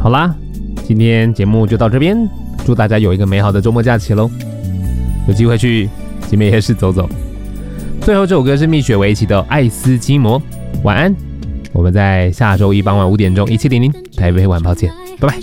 好啦，今天节目就到这边，祝大家有一个美好的周末假期咯，有机会去集美夜市走走。最后这首歌是蜜雪薇琪的《爱斯基摩》，晚安，我们在下周一傍晚5点钟1700台北晚报见，拜拜。